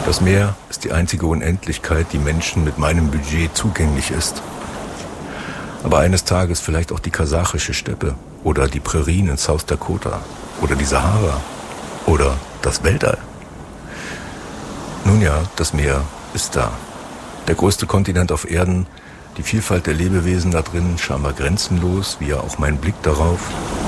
Das Meer ist die einzige Unendlichkeit, die Menschen mit meinem Budget zugänglich ist. Aber eines Tages vielleicht auch die kasachische Steppe oder die Prärien in South Dakota oder die Sahara oder das Weltall. Nun ja, das Meer ist da. Der größte Kontinent auf Erden, die Vielfalt der Lebewesen da drin, scheinbar grenzenlos, wie ja auch mein Blick darauf.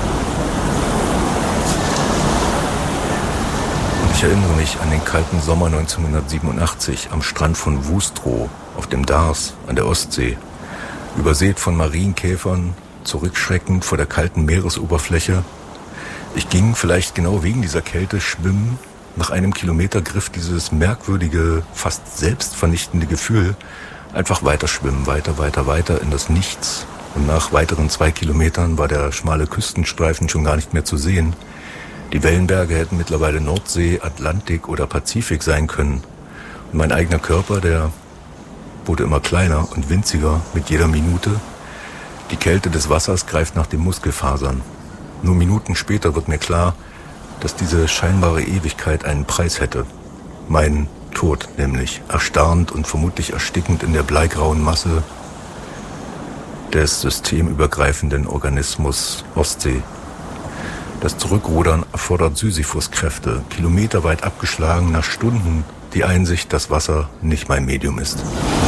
Und ich erinnere mich an den kalten Sommer 1987 am Strand von Wustrow auf dem Dars an der Ostsee, übersät von Marienkäfern, zurückschreckend vor der kalten Meeresoberfläche. Ich ging vielleicht genau wegen dieser Kälte schwimmen. Nach einem Kilometer griff dieses merkwürdige, fast selbstvernichtende Gefühl einfach weiter schwimmen, weiter in das Nichts. Und nach weiteren 2 Kilometern war der schmale Küstenstreifen schon gar nicht mehr zu sehen. Die Wellenberge hätten mittlerweile Nordsee, Atlantik oder Pazifik sein können. Und mein eigener Körper, der wurde immer kleiner und winziger mit jeder Minute. Die Kälte des Wassers greift nach den Muskelfasern. Nur Minuten später wird mir klar, dass diese scheinbare Ewigkeit einen Preis hätte. Mein Tod nämlich, erstarrend und vermutlich erstickend in der bleigrauen Masse des systemübergreifenden Organismus Ostsee. Das Zurückrudern erfordert Sisyphus-Kräfte, kilometerweit abgeschlagen, nach Stunden die Einsicht, dass Wasser nicht mein Medium ist.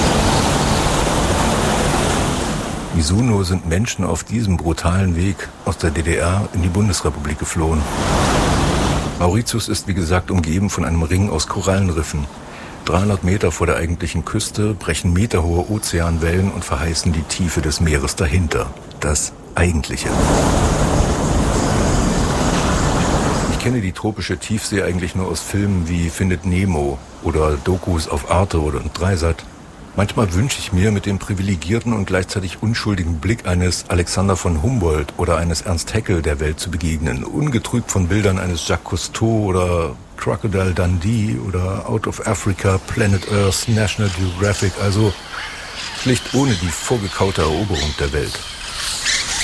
Wieso nur sind Menschen auf diesem brutalen Weg aus der DDR in die Bundesrepublik geflohen? Mauritius ist wie gesagt umgeben von einem Ring aus Korallenriffen. 300 Meter vor der eigentlichen Küste brechen meterhohe Ozeanwellen und verheißen die Tiefe des Meeres dahinter. Das Eigentliche. Ich kenne die tropische Tiefsee eigentlich nur aus Filmen wie Findet Nemo oder Dokus auf Arte oder Dreisat. Manchmal wünsche ich mir, mit dem privilegierten und gleichzeitig unschuldigen Blick eines Alexander von Humboldt oder eines Ernst Haeckel der Welt zu begegnen, ungetrübt von Bildern eines Jacques Cousteau oder Crocodile Dundee oder Out of Africa, Planet Earth, National Geographic, also schlicht ohne die vorgekaute Eroberung der Welt.